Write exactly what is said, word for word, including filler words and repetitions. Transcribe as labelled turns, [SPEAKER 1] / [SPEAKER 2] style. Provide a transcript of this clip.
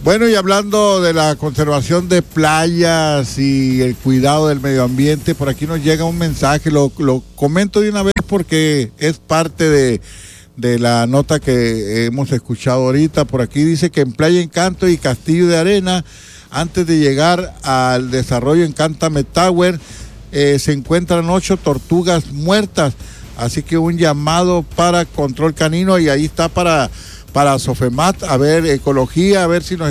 [SPEAKER 1] Bueno, y hablando de la conservación de playas y el cuidado del medio ambiente, por aquí nos llega un mensaje, lo, lo comento de una vez porque es parte de, de la nota que hemos escuchado ahorita. Por aquí dice que en Playa Encanto y Castillo de Arena, antes de llegar al desarrollo Encántame Tower, eh, se encuentran ocho tortugas muertas, así que un llamado para control canino, y ahí está para... para Sofemat, a ver, ecología, a ver si nos